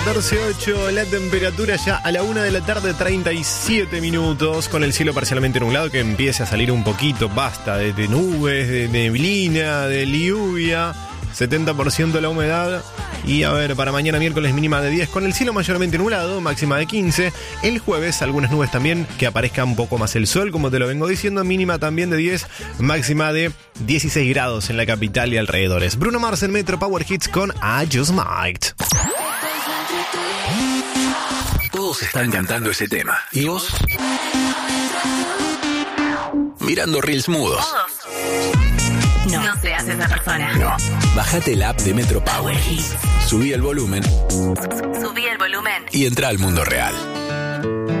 14:08, la temperatura ya a la 1 de la tarde, 37 minutos, con el cielo parcialmente nublado que empiece a salir un poquito, basta de nubes, de neblina, de lluvia, 70% la humedad. Y a ver, para mañana miércoles mínima de 10, con el cielo mayormente nublado, máxima de 15. El jueves algunas nubes también, que aparezca un poco más el sol, como te lo vengo diciendo, mínima también de 10, máxima de 16 grados en la capital y alrededores. Bruno Mars en Metro Power Hits con I Just Might. Todos están cantando ese tema. ¿Y vos? Mirando reels mudos. No seas esa persona. No. Bájate la app de Metro Power. Subí el volumen. Subí el volumen. Y entra al mundo real.